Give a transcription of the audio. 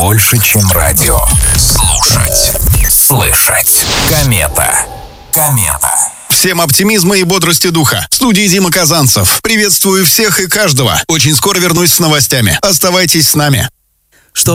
больше, чем радио. Слушать, слышать. Комета. Всем оптимизма и бодрости духа. В студии Дима Казанцев. Приветствую всех и каждого. Очень скоро вернусь с новостями. Оставайтесь с нами.